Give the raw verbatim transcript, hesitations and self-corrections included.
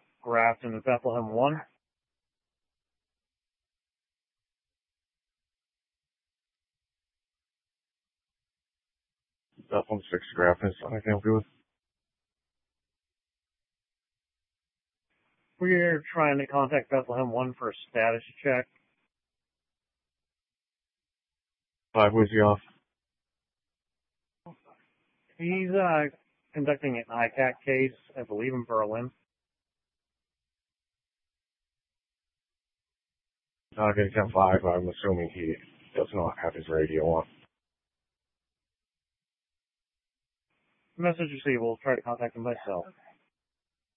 Grafton to Bethlehem one. Bethlehem six Grafton is something I can help you with. We're trying to contact Bethlehem one for a status check. Five, where's he off? He's uh, conducting an I C A C case, I believe, in Berlin. Okay, ten five, I'm assuming he does not have his radio on. Message received. We'll try to contact him myself.